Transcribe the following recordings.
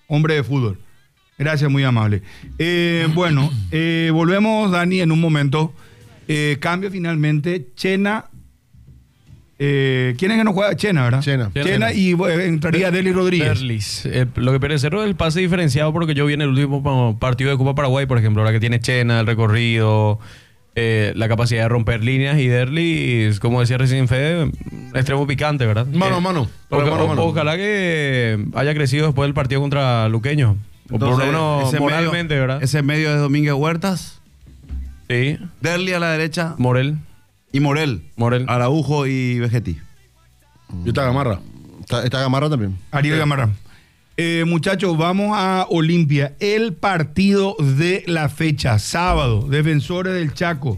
hombre de fútbol. Gracias, muy amable. Bueno, volvemos, Dani, en un momento. Cambio finalmente. Chena. ¿Quién es que no juega? Chena, ¿verdad? Chena y entraría Derlis Rodríguez. Derlis. Lo que Pérez Cerro es el pase diferenciado porque yo vi en el último partido de Copa Paraguay, por ejemplo, ahora que tiene Chena, el recorrido, la capacidad de romper líneas, y Derlis, como decía recién Fede, extremo picante, ¿verdad? Mano a mano. Ojalá que haya crecido después del partido contra Luqueño. O por lo menos moralmente, ¿verdad? Ese medio de Domínguez Huertas. Sí. Derlis a la derecha. Morel. Y Morel. Araujo y Vegetti. Y está Gamarra. Está Gamarra también. Ariel Gamarra. Muchachos, vamos a Olimpia. El partido de la fecha, sábado, Defensores del Chaco.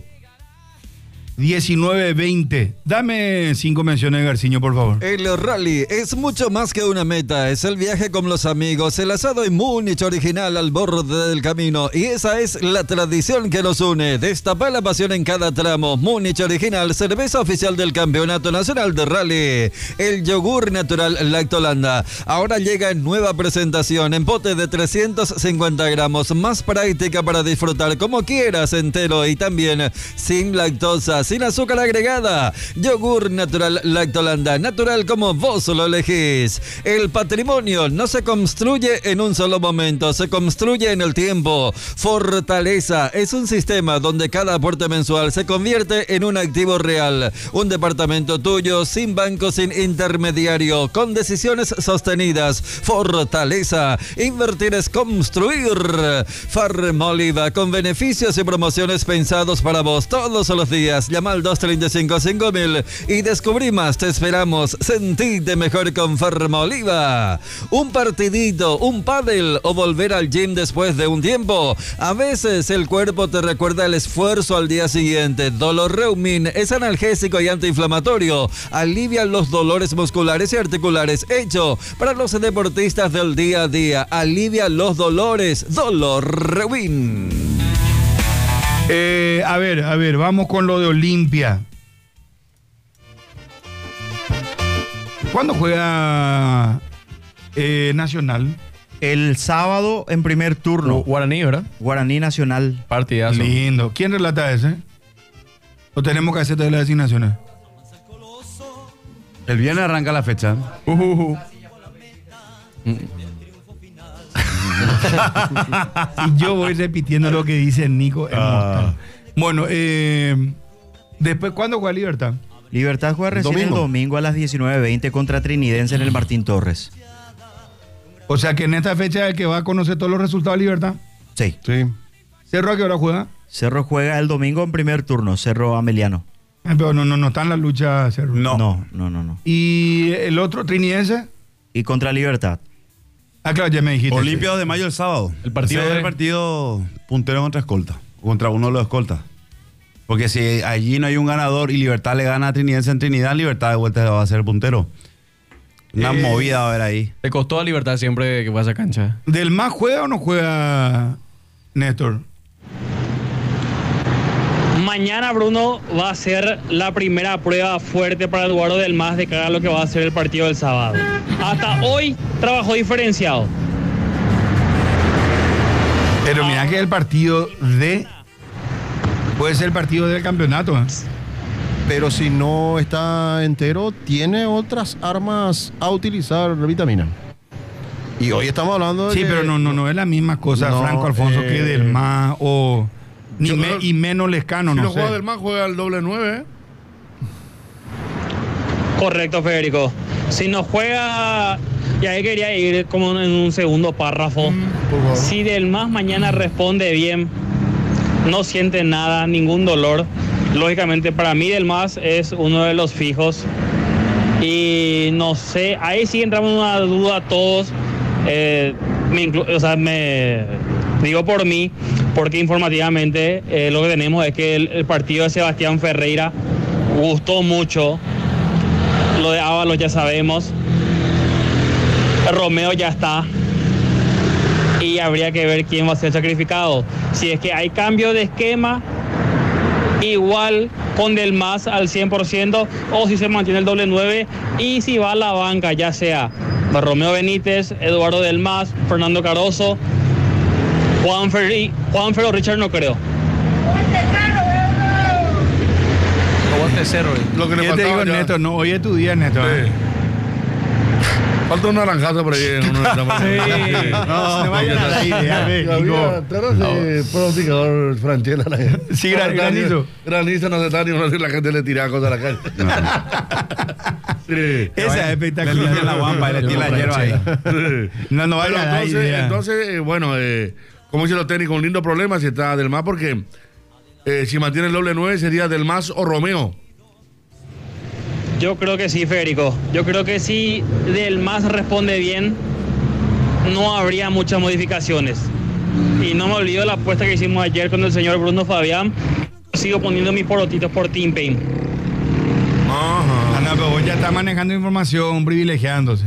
19-20. Dame 5 menciones, Garciño, por favor. El rally es mucho más que una meta. Es el viaje con los amigos, el asado en Múnich original al borde del camino. Y esa es la tradición que nos une. Destapa la pasión en cada tramo. Múnich original, cerveza oficial del Campeonato Nacional de Rally. El yogur natural Lactolanda. Ahora llega en nueva presentación, en pote de 350 gramos. Más práctica para disfrutar como quieras, entero y también sin lactosa, sin azúcar agregada. Yogur natural Lactolanda, natural como vos lo elegís. El patrimonio no se construye en un solo momento, se construye en el tiempo. Fortaleza es un sistema donde cada aporte mensual se convierte en un activo real. Un departamento tuyo, sin banco, sin intermediario, con decisiones sostenidas. Fortaleza, invertir es construir. Farmoliva, con beneficios y promociones pensados para vos todos los días. Llama al 235-5000 y descubrí más. Te esperamos. Sentite mejor con Farmoliva. Un partidito, un pádel o volver al gym después de un tiempo. A veces el cuerpo te recuerda el esfuerzo al día siguiente. Doloreumin es analgésico y antiinflamatorio. Alivia los dolores musculares y articulares. Hecho para los deportistas del día a día. Alivia los dolores. Doloreumin. A ver, vamos con lo de Olimpia. ¿Cuándo juega Nacional? El sábado en primer turno. Guaraní, ¿verdad? Guaraní Nacional. Partidazo. Lindo. ¿Quién relata ese? ¿O tenemos que hacer de las designaciones? El viernes arranca la fecha. Y yo voy repitiendo lo que dice Nico. Bueno, después, ¿cuándo juega Libertad? Libertad juega recién el domingo a las 19:20 contra Trinidense en el Martín Torres. O sea que en esta fecha el que va a conocer todos los resultados de Libertad. Sí. ¿Cerro a qué hora juega? Cerro juega el domingo en primer turno, Cerro Ameliano. Pero no está en la lucha Cerro. No. ¿Y el otro, Trinidense? Y contra Libertad. Ah, claro, ya me dijiste. Olimpia 2 de mayo el sábado. El partido es el partido puntero contra escolta. Contra uno de los escoltas. Porque si allí no hay un ganador y Libertad le gana a Trinidense en Trinidad, Libertad de vuelta va a ser el puntero. Una movida va a haber ahí. Le costó a Libertad siempre que fue a esa cancha. ¿Del MAS juega o no juega Néstor? Mañana, Bruno, va a ser la primera prueba fuerte para Eduardo del MAS de cara a lo que va a ser el partido del sábado. Hasta hoy trabajó diferenciado. Pero mira que el partido puede ser el partido del campeonato. Pero si no está entero, tiene otras armas a utilizar, Vitamina. Y hoy estamos hablando de Sí, pero no es la misma cosa, Franco Alfonso, que del MAS o... y menos Lescano, si no no sé. juega del MAS, juega el doble 9. Correcto, Federico. Si no juega, y ahí quería ir como en un segundo párrafo. Si del MAS mañana responde bien, no siente nada, ningún dolor. Lógicamente para mí del MAS es uno de los fijos. Y no sé, ahí sí entramos en una duda todos. Me digo por mí, porque informativamente lo que tenemos es que el partido de Sebastián Ferreira gustó mucho. Lo de Ábalos ya sabemos. Romeo ya está. Y habría que ver quién va a ser sacrificado. Si es que hay cambio de esquema, igual con del MAS al 100%, o si se mantiene el doble 9, y si va a la banca, ya sea Romeo Benítez, Eduardo Del Mas, Fernando Caroso, Juanfer o Richard no creo. Aguante cero. Lo que le Yo te digo, faltaba ya. Néstor, no, hoy es tu día, Néstor. Sí. Falta un naranjazo por ahí. No, se vayan a la idea, México. Pronosticador Franchella. Sí, granizo. Granizo no se está ni uno si la gente le tira cosas a la calle. Sí. Esa es Le espectacular. limpian la guampa y le tiran la hierba ahí. No, no Pero vaya a dar idea. entonces, bueno, como dicen los técnicos, un lindo problema si está Del Mas, porque si mantiene el doble 9 sería Del Mas o Romeo. Yo creo que sí, Federico. Yo creo que si Del Mas responde bien, no habría muchas modificaciones. Y no me olvido de la apuesta que hicimos ayer con el señor Bruno Fabián. Sigo poniendo mis porotitos por Team Pain. Ajá. Ana, pero vos ya está manejando información, privilegiándose.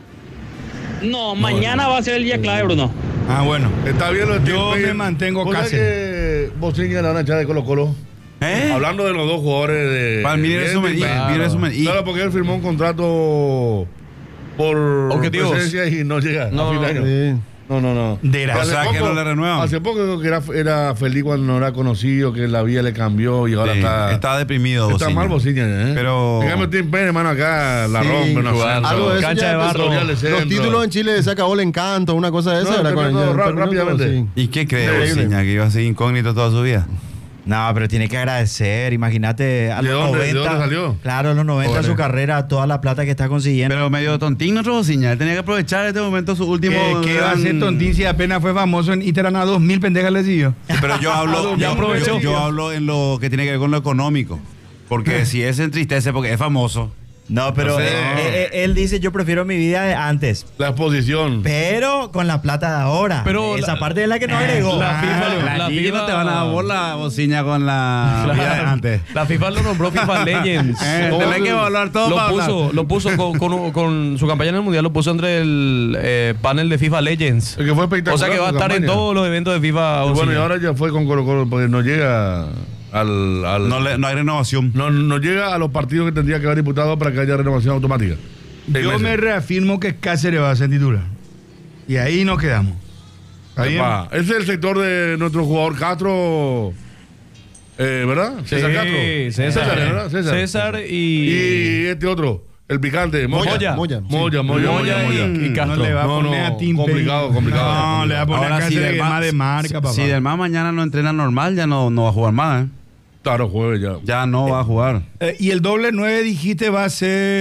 No, mañana va a ser el día clave, Bruno. Ah, bueno. Está bien lo de Yo Team me Pain. mantengo ¿Vos sabés casi. que Bocinha le van a echar de Colo-Colo? Hablando de los dos jugadores de... Para mi resumen. Mi resumen. Y Claro, porque él firmó un contrato por Objetivos. presencia y no llega a fin de año. Sí. No. De O sea, que no le renuevan. Hace poco creo que era feliz cuando no era conocido, que la vida le cambió y ahora sí, está... está deprimido. Está Bocina. mal Bocinha, ¿eh? Pero- En cambio, Tim Payne, hermano, acá la Sí, rompe, no sé. jugando. Algo de eso Cancha ya de barro. empezó. Social de centro. Los títulos en Chile se acabó el encanto, una cosa de esa. No, era con terminó ya terminó rápidamente. todo, sí. ¿Y qué cree Increíble. Bocina? Que iba a ser incógnito toda su vida. No, pero tiene que agradecer. Imagínate a ¿De los dónde- 90. de dónde salió? Claro, a los 90 de su carrera, toda la plata que está consiguiendo. Pero medio tontín nuestro Bocina. Él tenía que aprovechar este momento su último. ¿Qué va a gran- hacer Tontín si apenas fue famoso en Iterana? 2000 pendejas le siguió. Pero yo hablo, Ya aprovechó. yo hablo en lo que tiene que ver con lo económico. Porque si él se entristece porque es famoso. No, pero No sé. él dice, yo prefiero mi vida de antes. La exposición. Pero con la plata de ahora. Pero esa la- parte es la que no agregó. la FIFA La FIFA te van a dar bola, Bocina, con la Claro. vida de antes. La FIFA lo nombró FIFA Legends. Tenés que evaluar todo para hablar. Lo puso con su campaña en el Mundial, lo puso entre el panel de FIFA Legends. El que fue espectacular. O sea que va a su estar en campaña. todos los eventos de FIFA. Y bueno, y Bocina. ahora ya fue con Colo-Colo, porque no llega al No hay renovación. no llega a los partidos que tendría que haber disputado para que haya renovación automática. Yo me reafirmo que Cáceres va a ser titular. Y ahí nos quedamos. ¿Está bien? Epa, ese es el sector de nuestro jugador Castro, ¿verdad? Sí, César Castro. César, ¿verdad? César y Y este otro, el picante, Moya. Moya. Moya y Castro. No le va a No, poner no, a Tim complicado, Payne. complicado. No, le va a poner a Ahora, si Cáceres Del que es más Mas- de marca, papá. si Del Mas mañana no entrena normal, ya no va a jugar más. Claro, jueves ya. Ya no va a jugar. Y el doble 9 dijiste va a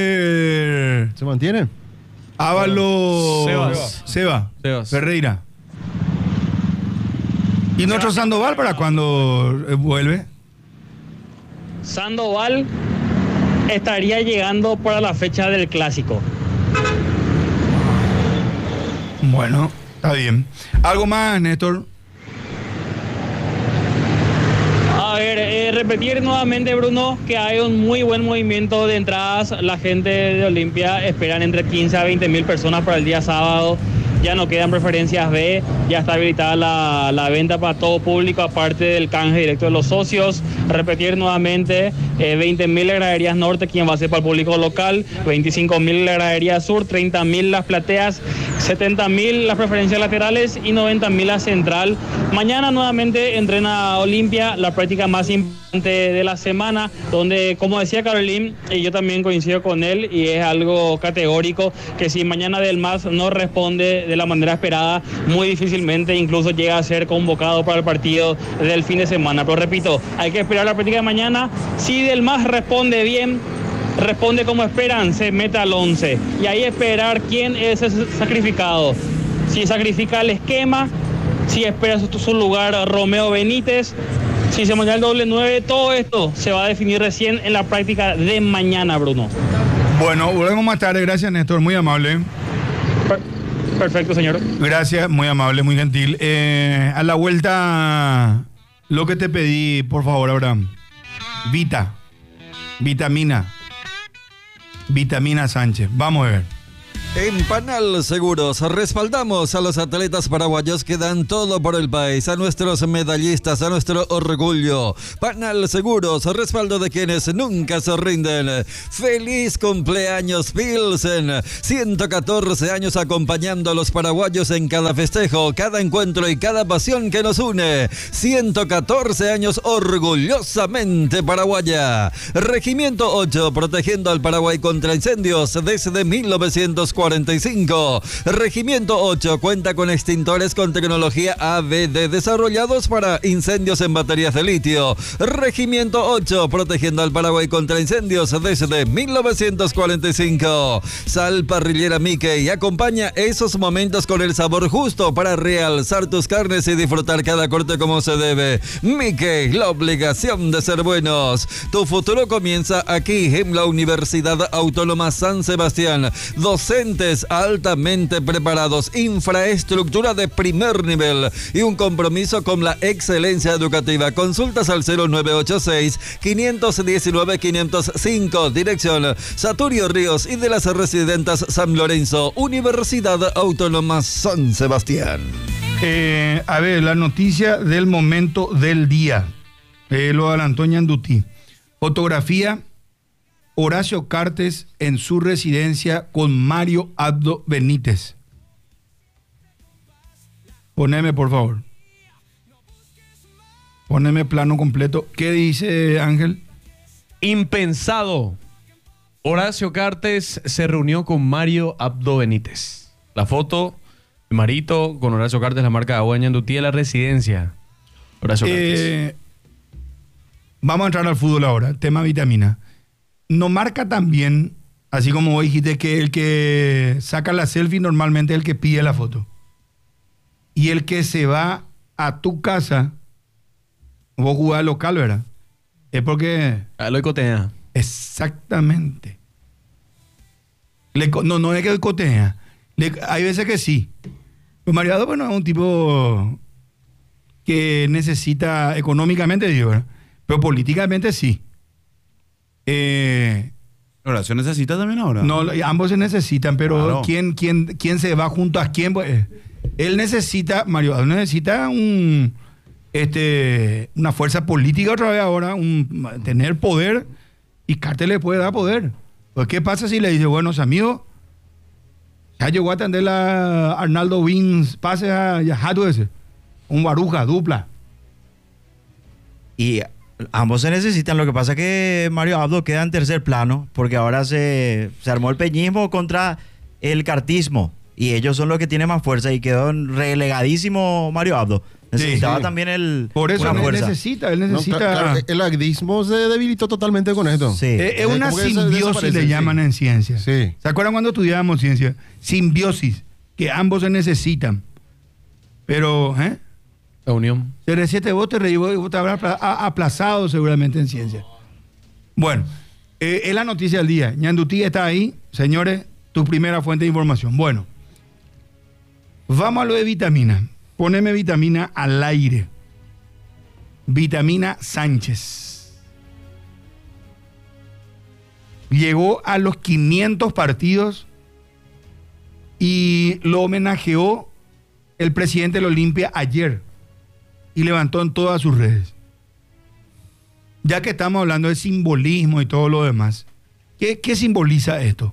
ser ¿Se mantiene? Ávalo Sebas. Ferreira. ¿Y nuestro Sandoval para cuando vuelve? Sandoval estaría llegando para la fecha del clásico. Bueno, está bien. ¿Algo más, Néstor? A ver, repetir nuevamente, Bruno, que hay un muy buen movimiento de entradas. La gente de Olimpia esperan entre 15 a 20 mil personas para el día sábado. Ya no quedan preferencias B, ya está habilitada la venta para todo público, aparte del canje directo de los socios. Repetir nuevamente, 20.000 la graderías norte, quien va a ser para el público local, 25.000 la gradería sur, 30.000 las plateas, 70.000 las preferencias laterales y 90.000 la central. Mañana nuevamente entrena Olimpia, la práctica más importante de la semana, donde, como decía Carolín, y yo también coincido con él, y es algo categórico, que si mañana Del Mas no responde de la manera esperada, muy difícilmente incluso llega a ser convocado para el partido del fin de semana. Pero repito, hay que esperar la práctica de mañana. Si Del Mas responde bien, responde como esperan, se mete al 11. Y ahí esperar quién es ese sacrificado. Si sacrifica el esquema, si espera su lugar Romeo Benítez, si se mañana el doble 9, todo esto se va a definir recién en la práctica de mañana, Bruno. Bueno, volvemos más tarde. Gracias, Néstor. Muy amable. Perfecto, señor. Gracias, muy amable, muy gentil. A la vuelta, lo que te pedí, por favor, Abraham. Vitamina Sánchez. Vamos a ver. En Panal Seguros respaldamos a los atletas paraguayos que dan todo por el país, a nuestros medallistas, a nuestro orgullo. Panal Seguros, respaldo de quienes nunca se rinden. ¡Feliz cumpleaños, Pilsen! 114 años acompañando a los paraguayos en cada festejo, cada encuentro y cada pasión que nos une. 114 años orgullosamente paraguaya. Regimiento 8, protegiendo al Paraguay contra incendios desde 1945. Regimiento 8 cuenta con extintores con tecnología ABD desarrollados para incendios en baterías de litio. Regimiento 8 protegiendo al Paraguay contra incendios desde 1945. Sal Parrillera Mickey acompaña esos momentos con el sabor justo para realzar tus carnes y disfrutar cada corte como se debe. Mickey, la obligación de ser buenos. Tu futuro comienza aquí en la Universidad Autónoma San Sebastián. Docentes altamente preparados, infraestructura de primer nivel y un compromiso con la excelencia educativa. Consultas al 0986-519-505, dirección Saturio Ríos y de las Residentas San Lorenzo, Universidad Autónoma San Sebastián. A ver, la noticia del momento del día. Lo adelantó Ñandutí. Fotografía: Horacio Cartes en su residencia con Mario Abdo Benítez. Poneme, por favor. Poneme plano completo. ¿Qué dice Ángel? Impensado. Horacio Cartes se reunió con Mario Abdo Benítez. La foto de Marito con Horacio Cartes, la marca de agua de Ñandutí de la residencia. Horacio Cartes. Vamos a entrar al fútbol ahora. Tema vitamina. No marca también, así como vos dijiste, que el que saca la selfie normalmente es el que pide la foto. Y el que se va a tu casa, vos jugás local, ¿verdad? Es porque... Lo icotea. Exactamente. No es que icotea. Hay veces que sí. Pues Mariado, bueno, es un tipo que necesita económicamente, digo, ¿verdad? Pero políticamente sí. ¿Horacio necesita también ahora? No, ambos se necesitan, pero claro. ¿quién se va junto a quién? Pues, él necesita, Mario, necesita una fuerza política otra vez ahora, tener poder, y Cartes le puede dar poder. Pues, ¿qué pasa si le dice, bueno, amigo, ya llegó a atender a Arnaldo Wins, pase a Jato ese, un Baruja, dupla? Y ambos se necesitan. Lo que pasa es que Mario Abdo queda en tercer plano porque ahora se armó el peñismo contra el cartismo y ellos son los que tienen más fuerza y quedó relegadísimo Mario Abdo. Necesitaba también por eso una él fuerza. necesita. No, claro, el agdismo se debilitó totalmente con esto. Sí. Es una simbiosis, le llaman en ciencia. Sí. ¿Se acuerdan cuando estudiábamos ciencia? Simbiosis, que ambos se necesitan. Pero, La unión. CR7 vos te habrás aplazado seguramente en ciencia. Bueno, es la noticia del día. Ñandutí está ahí, señores, tu primera fuente de información. Bueno, vamos a lo de vitamina. Poneme vitamina al aire. Vitamina Sánchez. Llegó a los 500 partidos y lo homenajeó el presidente del Olimpia ayer y levantó en todas sus redes. Ya que estamos hablando de simbolismo y todo lo demás, ¿qué simboliza esto?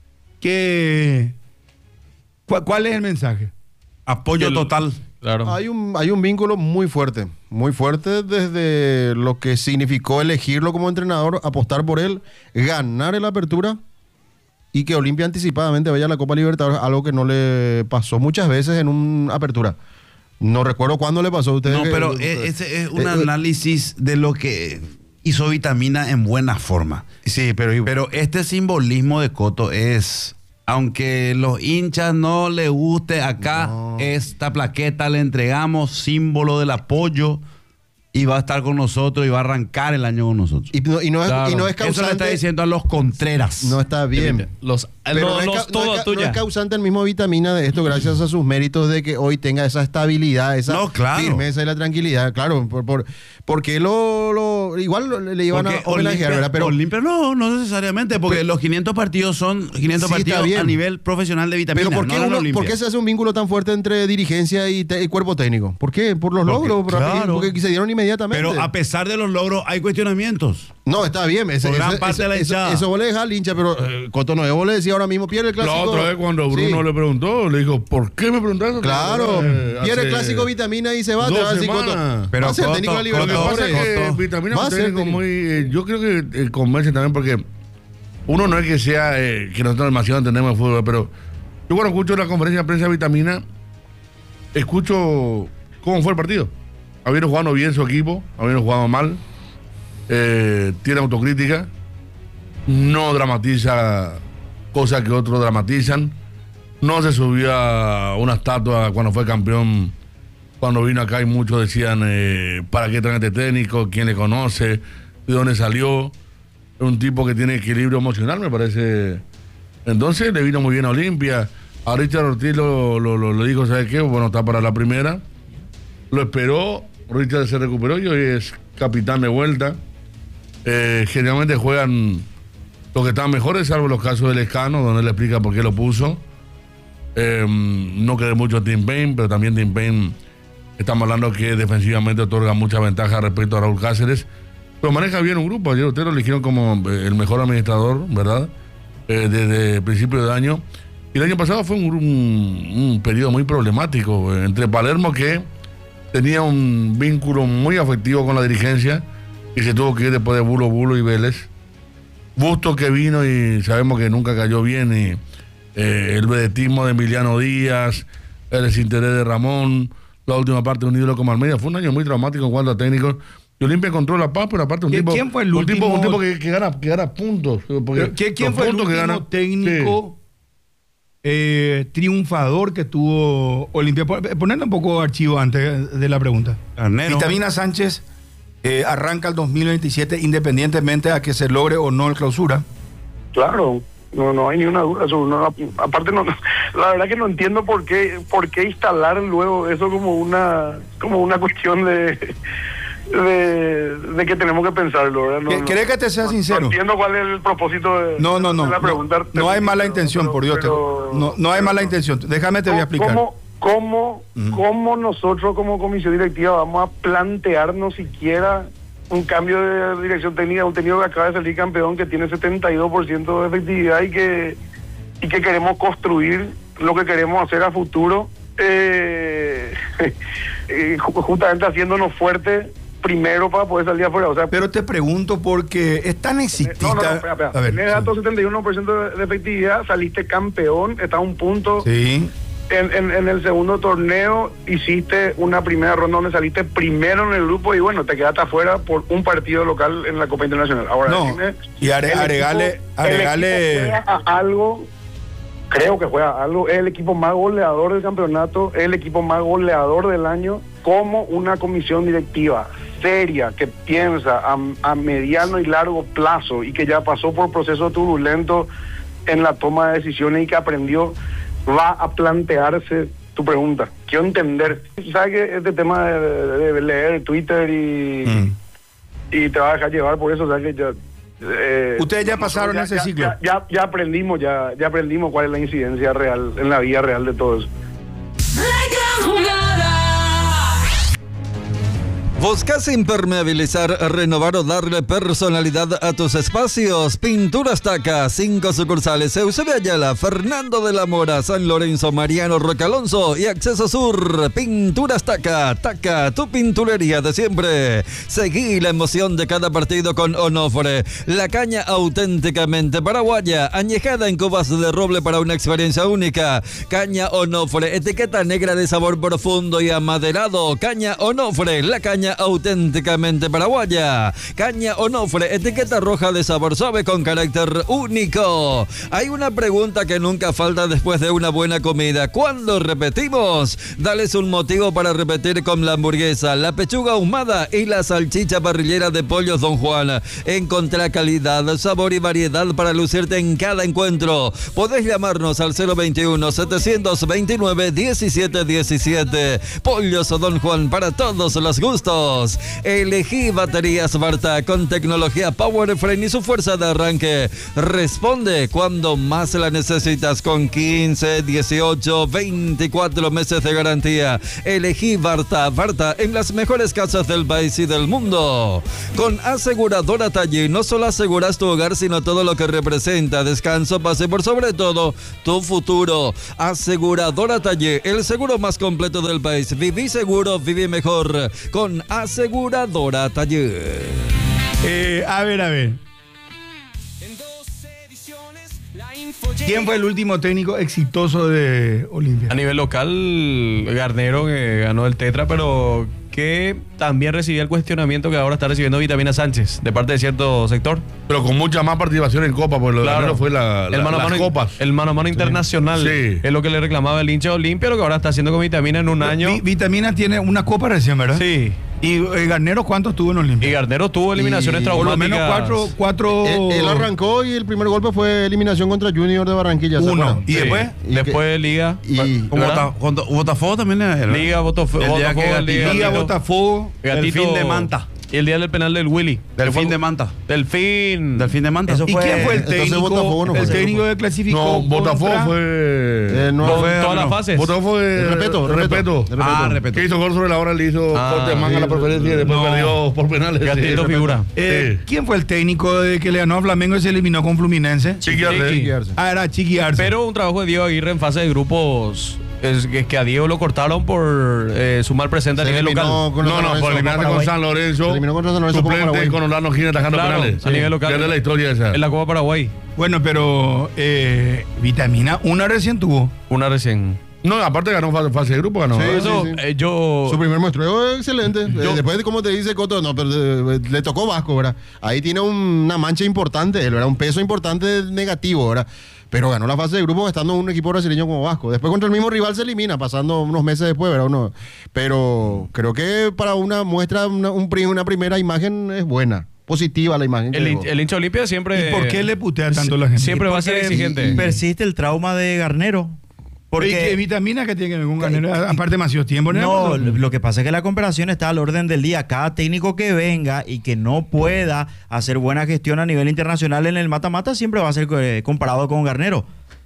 ¿Cuál es el mensaje? Apoyo total. Claro. Hay un vínculo muy fuerte desde lo que significó elegirlo como entrenador, apostar por él, ganar el Apertura y que Olimpia anticipadamente vaya a la Copa Libertadores, algo que no le pasó muchas veces en una Apertura. No recuerdo cuándo le pasó a ustedes. No, pero ese es un análisis de lo que hizo Vitamina en buena forma. Sí, pero este simbolismo de Coto es... Aunque los hinchas no les guste acá, esta plaqueta le entregamos, símbolo del apoyo y va a estar con nosotros y va a arrancar el año con nosotros. Y no es Claro. causante. Eso le está diciendo a los Contreras. No está bien. Pero no es causante el mismo Vitamina de esto, gracias a sus méritos de que hoy tenga esa estabilidad, esa No, claro. firmeza y la tranquilidad. Claro, porque igual le iban a homenajear, ¿verdad? Pero Olimpia no necesariamente, porque los 500 partidos son 500 Sí, partidos está bien. a nivel profesional de Vitamina. ¿por qué, no la Olimpia. ¿por qué se hace un vínculo tan fuerte entre dirigencia y cuerpo técnico? ¿Por qué? Por los logros, claro. porque se dieron inmediatamente. Pero a pesar de los logros, hay cuestionamientos. No, está bien. Por gran parte de la hinchada. Eso vos le dejás al hincha, pero Cotonou, vos le decía ahora mismo, pierde el La clásico. otra vez cuando Bruno Sí. le preguntó, le dijo, ¿por qué me preguntaste? Claro, pierde el Hace clásico Vitamina y se va. 2 Te va a decir semanas. Pero va a ser técnico de Lo que pasa Libertadores. es que Vitamina Va a es un ser técnico técnico. muy... yo creo que convence también porque uno no es que sea que nosotros demasiado entendemos el fútbol, pero yo cuando escucho la conferencia de prensa de Vitamina, escucho cómo fue el partido. Habían jugado bien su equipo, habían jugado mal, tiene autocrítica, no dramatiza cosas que otros dramatizan, no se subió a una estatua cuando fue campeón. Cuando vino acá y muchos decían, ¿para qué traen este técnico? ¿Quién le conoce? ¿De dónde salió? Es un tipo que tiene equilibrio emocional, me parece. Entonces le vino muy bien a Olimpia. A Richard Ortiz lo dijo, ¿sabes qué? Bueno, está para la primera. Lo esperó, Richard se recuperó y hoy es capitán de vuelta. Generalmente juegan los que están mejores, salvo los casos del Escano, donde él explica por qué lo puso. No quedé mucho a Tim Payne, pero también Tim Payne... Estamos hablando que defensivamente otorga mucha ventaja respecto a Raúl Cáceres. Pero maneja bien un grupo. Ayer ustedes lo eligieron como el mejor administrador, ¿verdad? Desde principio de año. Y el año pasado fue un periodo muy problemático. Entre Palermo, que tenía un vínculo muy afectivo con la dirigencia y se tuvo que ir después de Bulo y Vélez. Busto, que vino y sabemos que nunca cayó bien. Y el vedetismo de Emiliano Díaz, el desinterés de Ramón, la última parte de un ídolo como Almeida. Fue un año muy traumático en cuanto a técnicos. Y Olimpia encontró la paz, pero aparte un tipo... ¿Quién fue el un tipo último? que gana puntos. ¿Quién fue el último técnico triunfador que tuvo Olimpia? Ponete un poco archivo antes de la pregunta. Carnero. Vitamina Sánchez arranca el 2027 independientemente a que se logre o no el clausura. Claro, no hay ni una duda. Aparte, la verdad que no entiendo por qué instalar luego eso como una cuestión de que tenemos que pensarlo, ¿verdad? ¿Querés que te sea sincero? No entiendo cuál es el propósito de la pregunta. No hay mala intención, por Dios. No hay mala intención. Déjame te voy a explicar. ¿Cómo nosotros como comisión directiva vamos a plantearnos siquiera un cambio de dirección técnica? Un técnico que acaba de salir campeón, que tiene 72% de efectividad y que queremos construir lo que queremos hacer a futuro, justamente haciéndonos fuertes primero para poder salir afuera. O sea, pero te pregunto porque es tan exitista. Espera. A ver, tenés datos 71% de efectividad, saliste campeón, está a un punto. Sí. En el segundo torneo hiciste una primera ronda donde saliste primero en el grupo y bueno, te quedaste afuera por un partido local en la Copa Internacional. Ahora, No, y agregale juega a algo, creo que juega a algo, es el equipo más goleador del campeonato, es el equipo más goleador del año, como una comisión directiva seria que piensa a mediano y largo plazo y que ya pasó por procesos turbulentos en la toma de decisiones y que aprendió, va a plantearse tu pregunta. Quiero entender. ¿Sabes que este tema de leer Twitter y te va a dejar llevar por eso? ¿Sabes que ya, ustedes ya pasaron ese ciclo? Ya aprendimos cuál es la incidencia real, en la vida real de todo eso. ¿Buscas impermeabilizar, renovar o darle personalidad a tus espacios? Pinturas Taca, 5 sucursales: Eusebio Ayala, Fernando de la Mora, San Lorenzo, Mariano Roque Alonso y Acceso Sur. Pinturas Taca, Taca, tu pinturería de siempre. Seguí la emoción de cada partido con Onofre, la caña auténticamente paraguaya, añejada en cubas de roble para una experiencia única. Caña Onofre, etiqueta negra de sabor profundo y amaderado. Caña Onofre, la caña auténticamente paraguaya. Caña Onofre, etiqueta roja de sabor suave con carácter único. Hay una pregunta que nunca falta después de una buena comida. ¿Cuándo repetimos? Dales un motivo para repetir con la hamburguesa, la pechuga ahumada y la salchicha parrillera de Pollos Don Juan. Encontrá calidad, sabor y variedad para lucirte en cada encuentro. Podés llamarnos al 021-729-1717. Pollos Don Juan, para todos los gustos. Elegí baterías Varta con tecnología Power Frame y su fuerza de arranque. Responde cuando más la necesitas con 15, 18, 24 meses de garantía. Elegí Varta en las mejores casas del país y del mundo. Con Aseguradora Taller no solo aseguras tu hogar, sino todo lo que representa descanso, paz y por sobre todo tu futuro. Aseguradora Taller, el seguro más completo del país. Viví seguro, viví mejor con Aseguradora Taller. A ver. ¿Quién fue el último técnico exitoso de Olimpia? A nivel local, Garnero, que ganó el Tetra, pero que también recibía el cuestionamiento que ahora está recibiendo Vitamina Sánchez, de parte de cierto sector. Pero con mucha más participación en Copa, porque lo de Garnero fue las copas. El mano a mano internacional. Sí. Es lo que le reclamaba el hincha de Olimpia, lo que ahora está haciendo con Vitamina en un año. Vitamina tiene una copa recién, ¿verdad? Sí. ¿Y Garnero cuánto estuvo en Olimpia? Y Garnero tuvo eliminaciones traumáticas. Por lo menos cuatro... Él arrancó y el primer golpe fue eliminación contra Junior de Barranquilla. Uno. ¿Y después? Después Liga. Y Botafogo también era. Liga, Botafogo. Liga, Botafogo. El fin de Manta. Y el día del penal del Willy. Delfín de Manta. Delfín de Manta. ¿Y quién fue el técnico? Botafogo no fue. El técnico de clasificó. No, Botafogo fue... todas las fases. Botafogo fue... Repeto. Repeto. Que hizo gol sobre la hora, le hizo corte de manga a la preferencia y después perdió por penales. Gatito figura. ¿Quién fue el técnico de que le ganó a Flamengo y se eliminó con Fluminense? Chiqui Arce. Era Chiqui Arce. Pero un trabajo de Diego Aguirre en fase de grupos... Es que a Diego lo cortaron por su mal presente a nivel local. Por eliminarse con San Lorenzo. Suplente con Orlando Gine atajando penales. A nivel local. Pierde la historia esa. En la Copa Paraguay. Bueno, pero Vitamina, una recién tuvo. Una recién. No, aparte ganó fase de grupo, ganó. Sí, Eso, yo... Su primer muestreo excelente. Después, como te dice Coto, no, pero le tocó Vasco, ¿verdad? Ahí tiene una mancha importante, ¿verdad? Un peso importante negativo, ¿verdad? Pero ganó la fase de grupo estando en un equipo brasileño como Vasco. Después contra el mismo rival se elimina, pasando unos meses después, ¿verdad? Pero creo que para una muestra, una primera imagen es buena. Positiva la imagen. El hincha Olimpia siempre... ¿Y por qué le putea tanto la gente? Siempre va a ser exigente. Persiste el trauma de Garnero. Porque Vitamina que tiene que ver con Garnero, aparte demasiado tiempo. No, lo que pasa es que la comparación está al orden del día. Cada técnico que venga y que no pueda hacer buena gestión a nivel internacional en el mata-mata siempre va a ser comparado con Garnero.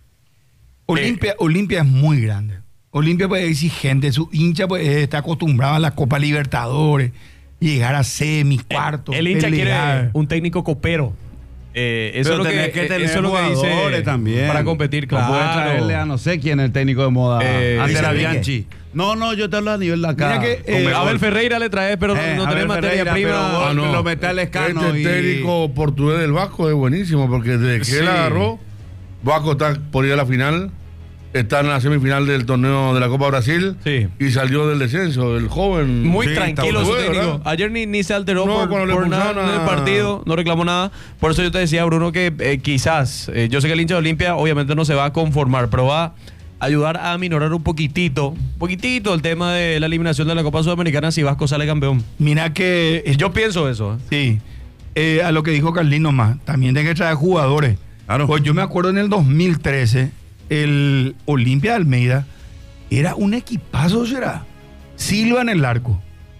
Olimpia es muy grande. Olimpia pues, es exigente. Su hincha pues, está acostumbrado a la Copa Libertadores, llegar a semi, cuartos. El hincha quiere un técnico copero. Eso es lo que dice también para competir, claro. No puede traerle a no sé quién es el técnico de moda. Andrea Bianchi. No, yo te hablo a nivel de acá. Mira que Abel Ferreira le traes, pero no tenés materia prima. Lo mete al escano. Técnico portugués del Vasco es buenísimo porque desde que él agarró, Vasco está por ir a la final. Está en la semifinal del torneo de la Copa Brasil y salió del descenso, el joven. Muy tranquilo su técnico. Ayer ni se alteró por nada en el partido, no reclamó nada. Por eso yo te decía, Bruno, que quizás, yo sé que el hincha de Olimpia obviamente no se va a conformar, pero va a ayudar a minorar un poquitito el tema de la eliminación de la Copa Sudamericana si Vasco sale campeón. Mira que... Yo pienso eso. Sí. A lo que dijo Carlín nomás, también tiene que traer jugadores. Claro. Pues yo me acuerdo en el 2013... El Olimpia de Almeida era un equipazo, será. Silva en el arco.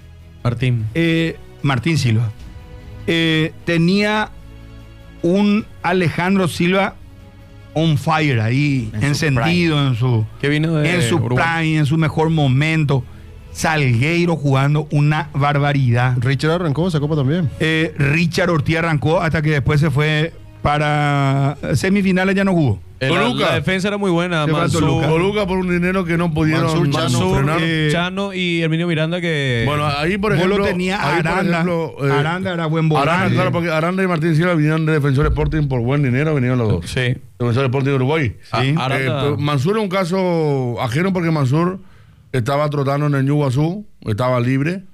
Martín Silva. Tenía un Alejandro Silva on fire ahí, encendido en su prime, en su mejor momento. Salgueiro jugando una barbaridad. Richard arrancó esa copa también. Richard Ortiz arrancó hasta que después se fue para semifinales, ya no jugó. La defensa era muy buena. Toluca por un dinero que no pudieron frenar. Chano y Herminio Miranda que... Bueno, ahí por ejemplo... Vos lo tenía Aranda. Aranda era buen volante. Aranda, claro, porque Aranda y Martín Silva vinieron de Defensor Sporting por buen dinero, vinieron los dos. Sí. Defensor Sporting de Uruguay. Sí. Mansur es un caso ajeno porque Mansur estaba trotando en el Ñuguazú, estaba libre.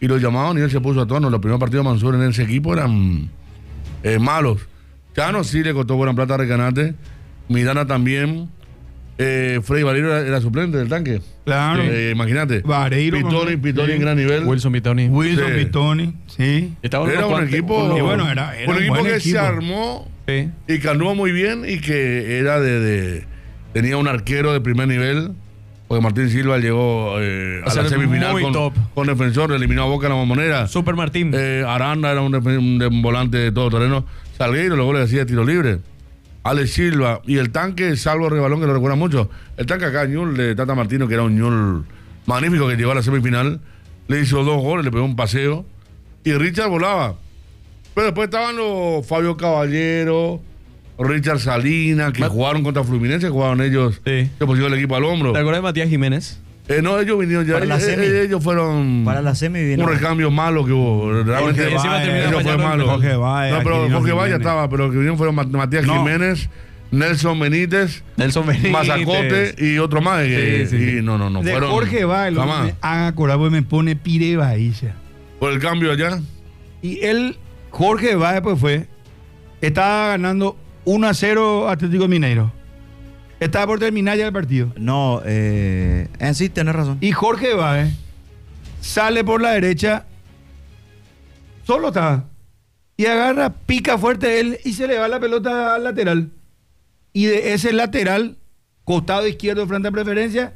y los llamados ni él se puso a tono. Los primeros partidos de Mansur en ese equipo eran malos. Chano sí le costó buena plata a Recanate. Miranda también. Freddy Vareiro era suplente del tanque. Claro. Imagínate. Vareiro. Pitoni en gran nivel. Wilson Pitoni. Wilson Pitoni, sí. Era un equipo. Y bueno, era un equipo buen que equipo. se armó Sí. y que anduvo muy bien y que era tenía un arquero de primer nivel. Porque Martín Silva llegó a la ser semifinal muy top. con Defensor, eliminó a Boca en la Bombonera. Super Martín. Aranda era un volante de todo terreno. Salgueiro, luego le hacía de tiro libre. Alex Silva y el tanque, salvo Rebalón, que lo recuerda mucho. El tanque acá, Ñul de Tata Martino, que era un Ñul magnífico que llegó a la semifinal. Le hizo 2 goles, le pegó un paseo. Y Richard volaba. Pero después estaban los Fabio Caballero, Richard Salinas, que jugaron contra Fluminense, jugaron ellos, Sí. que pusieron el equipo al hombro. ¿Te acuerdas de Matías Jiménez? No, ellos vinieron ya. Para la semi. Ellos fueron Para la semi vino. un recambio malo que hubo. Realmente Jorge encima termina ellos fue fallando malo. Jorge Valle, No, pero Aquilino Jorge Valle Jiménez. estaba, pero los que vinieron fueron Matías No. Jiménez, Nelson Benítez, Nelson Benítez. Mazacote y otro más. Sí, sí. Y no De fueron. Jorge Valle, jamás. me han acordado porque me pone Pire Bahía. Por el cambio allá. Y Jorge Valle, pues estaba ganando 1-0 Atlético Mineiro. Estaba por terminar ya el partido. No, en sí tenés razón. Y Jorge Valle sale por la derecha, solo está. Y agarra, pica fuerte él y se le va la pelota al lateral. Y de ese lateral, costado izquierdo frente a preferencia,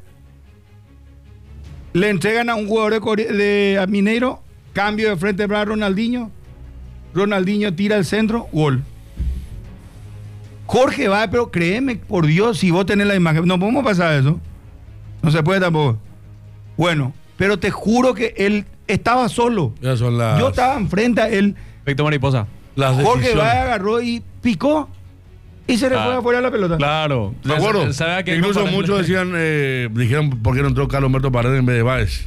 le entregan a un jugador de Mineiro, cambio de frente para Ronaldinho. Ronaldinho tira al centro, gol. Jorge Valle, pero créeme, por Dios, si vos tenés la imagen, no podemos pasar eso. No se puede tampoco. Bueno, pero te juro que él estaba solo. Ya son las. Yo estaba enfrente a él. Efecto mariposa. Las Jorge decisiones. Valle agarró y picó y se le fue afuera la pelota. Claro. Me acuerdo. ¿Sabe a qué Incluso comparar? muchos dijeron, ¿por qué no entró Carlos Humberto Paredes en vez de Báez?